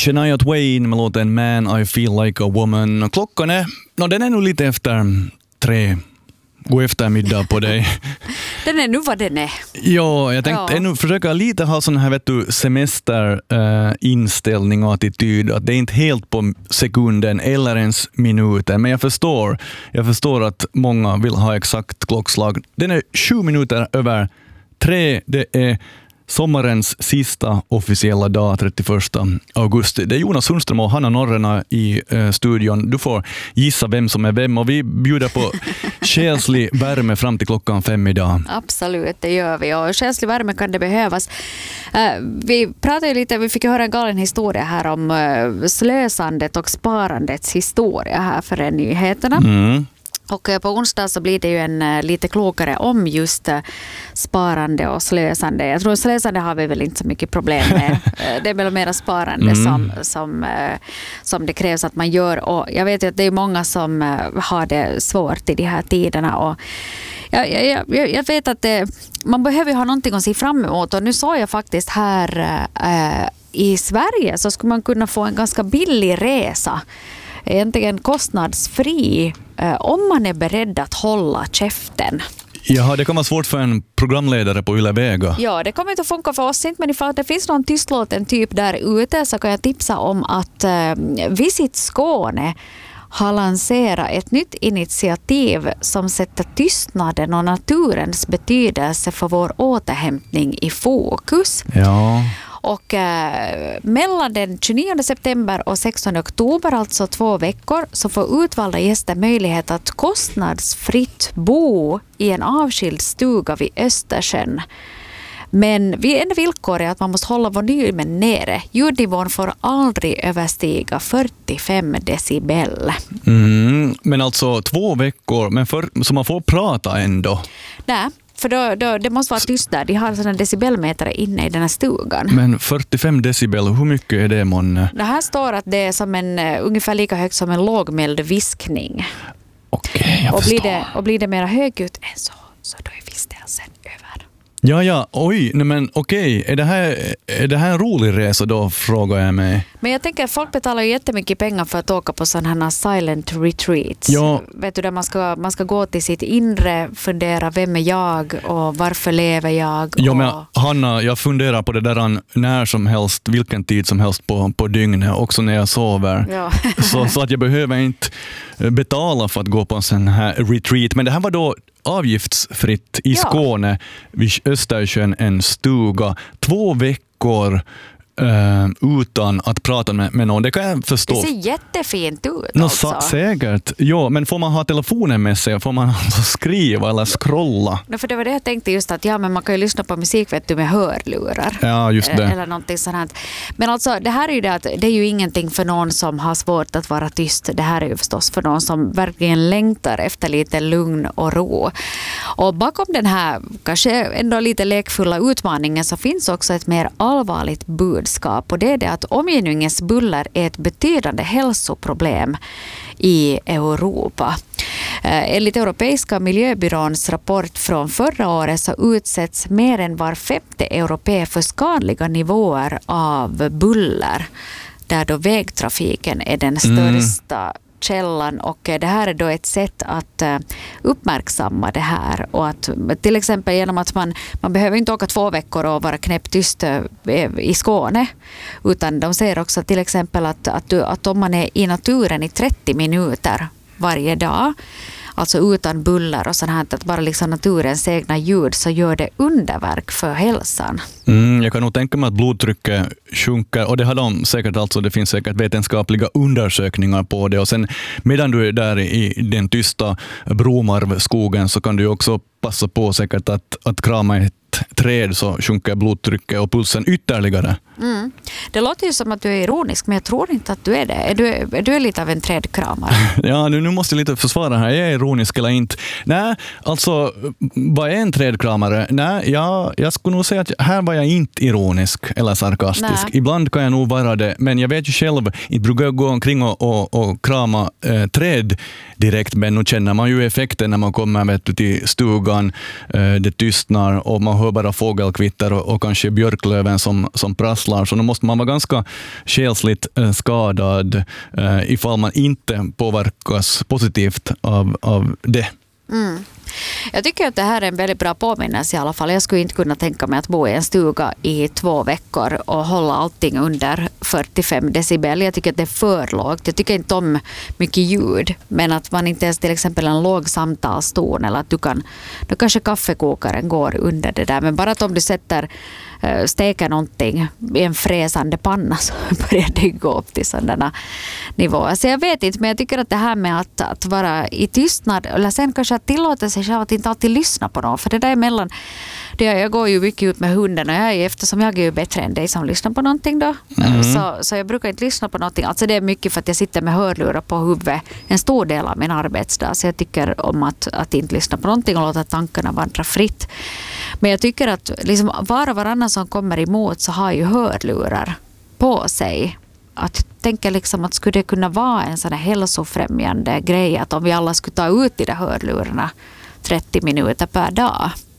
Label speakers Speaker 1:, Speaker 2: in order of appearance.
Speaker 1: Shania Twain med låten Man I Feel Like a Woman. Klockan är, den är nog lite efter 3. God eftermiddag på dig.
Speaker 2: Den är nu vad den är.
Speaker 1: Ja, jag tänkte ännu försöka lite ha sån här semesterinställning och attityd. Att det är inte helt på sekunden eller ens minuten. Men jag förstår att många vill ha exakt klockslag. Den är 7 minuter över 3. Det är sommarens sista officiella dag, 31 augusti. Det är Jonas Sundström och Hanna Norrena i studion. Du får gissa vem som är vem och vi bjuder på själslig värme fram till klockan 5 idag.
Speaker 2: Absolut, det gör vi och själslig värme kan det behövas. Vi pratade ju lite, vi fick höra en galen historia här om slösandet och sparandets historia här för nyheterna. Och på onsdag så blir det ju en lite klokare om just sparande och slösande. Jag tror slösande har vi väl inte så mycket problem med. Det är väl mera sparande som det krävs att man gör. Och jag vet ju att det är många som har det svårt i de här tiderna. Och jag vet att man behöver ha någonting att se fram emot. Och nu sa jag faktiskt här i Sverige så skulle man kunna få en ganska billig resa. Egentligen kostnadsfri om man är beredd att hålla käften.
Speaker 1: Ja, det kan vara svårt för en programledare på Yle Vega.
Speaker 2: Ja, det kommer inte att funka för oss inte, men ifall det finns någon tystlåten typ där ute så kan jag tipsa om att Visit Skåne har lanserat ett nytt initiativ som sätter tystnaden och naturens betydelse för vår återhämtning i fokus.
Speaker 1: Ja.
Speaker 2: Och mellan den 29 september och 16 oktober, alltså 2 veckor, så får utvalda gäster möjlighet att kostnadsfritt bo i en avskild stuga vid Östersjön. Men vid en villkor är att man måste hålla volymen nere. Ljudnivån får aldrig överstiga 45 decibel.
Speaker 1: Men alltså 2 veckor, så man får prata ändå?
Speaker 2: Nej. För då, det måste vara tyst där. De har sådana decibelmätare inne i den här stugan.
Speaker 1: Men 45 decibel, hur mycket är det månne?
Speaker 2: Det här står att det är som ungefär lika högt som en lågmäld viskning.
Speaker 1: Okej, jag förstår.
Speaker 2: Och blir det mer högljutt än så då är vistelsen över.
Speaker 1: Ja, men okej. Är det här en rolig resa då, frågar jag mig.
Speaker 2: Men jag tänker att folk betalar ju jättemycket pengar för att åka på sådana här silent retreats.
Speaker 1: Ja.
Speaker 2: Vet du, där man ska gå till sitt inre, fundera vem är jag och varför lever jag?
Speaker 1: Ja, men Hanna, jag funderar på det där när som helst, vilken tid som helst på dygnet, också när jag sover.
Speaker 2: Ja.
Speaker 1: så att jag behöver inte betala för att gå på en sån här retreat. Men det här var då avgiftsfritt i Skåne vid Östersjön, en stuga, 2 veckor utan att prata med någon. Det kan jag förstå.
Speaker 2: Det ser jättefint ut alltså.
Speaker 1: Säkert. Ja, men får man ha telefonen med sig? Får man alltså skriva eller scrolla?
Speaker 2: För det var det jag tänkte just att men man kan ju lyssna på musik med hörlurar.
Speaker 1: Ja, just det.
Speaker 2: Eller någonting sånt. Men alltså det här är ju det att det är ju ingenting för någon som har svårt att vara tyst. Det här är ju förstås för någon som verkligen längtar efter lite lugn och ro. Och bakom den här kanske ändå lite lekfulla utmaningen så finns också ett mer allvarligt budskap. Och det är det att omgivningens buller är ett betydande hälsoproblem i Europa. Enligt Europeiska miljöbyråns rapport från förra året så utsätts mer än var 5:e europé för skadliga nivåer av buller, där då vägtrafiken är den största källan, och det här är då ett sätt att uppmärksamma det här, och att till exempel genom att man behöver inte åka 2 veckor och vara knäpptyst i Skåne, utan de säger också till exempel att om man är i naturen i 30 minuter varje dag, alltså utan buller och sånt här, att bara liksom naturens egna ljud, så gör det underverk för hälsan.
Speaker 1: Jag kan nog tänka mig att blodtrycket sjunker, och det har de säkert, alltså det finns säkert vetenskapliga undersökningar på det, och sen medan du är där i den tysta Bromarvskogen så kan du också passa på säkert att krama ett träd, så sjunker blodtrycket och pulsen ytterligare.
Speaker 2: Det låter ju som att du är ironisk, men jag tror inte att du är det. Är du lite av en trädkramare?
Speaker 1: Ja, nu måste jag lite försvara här. Jag är ironisk eller inte. Nej, alltså, vad är en trädkramare? Nej, jag skulle nog säga att här var jag inte ironisk eller sarkastisk. Nej. Ibland kan jag nog vara det, men jag vet ju själv, inte brukar jag gå omkring och krama träd direkt, men nu känner man ju effekten när man kommer till stugan, det tystnar och man hör hör bara fågelkvitter och kanske björklöven som prasslar, så då måste man vara ganska själsligt skadad ifall man inte påverkas positivt av det.
Speaker 2: Mm. Jag tycker att det här är en väldigt bra påminnelse i alla fall. Jag skulle inte kunna tänka mig att bo i en stuga i 2 veckor och hålla allting under 45 decibel. Jag tycker att det är för lågt. Jag tycker inte om mycket ljud, men att man inte ens till exempel en låg samtalston, eller att då kanske kaffekokaren går under det där. Men bara att om du steker någonting i en fräsande panna så börjar det gå upp till sådana nivåer. Så jag vet inte, men jag tycker att det här med att vara i tystnad, eller sen kanske att tillåta sig själv att inte alltid lyssna på någon, för det där emellan, jag går ju mycket ut med hunden och eftersom jag är ju bättre än dig som lyssnar på någonting då, så jag brukar inte lyssna på någonting. Alltså det är mycket för att jag sitter med hörlurar på huvudet en stor del av min arbetsdag, så jag tycker om att inte lyssna på någonting och låta tankarna vandra fritt. Men jag tycker att liksom var och varannan som kommer emot så har ju hörlurar på sig. Att jag tänker liksom att skulle det kunna vara en sån här hälsofrämjande grej att om vi alla skulle ta ut de där hörlurarna 30 minuter per dag.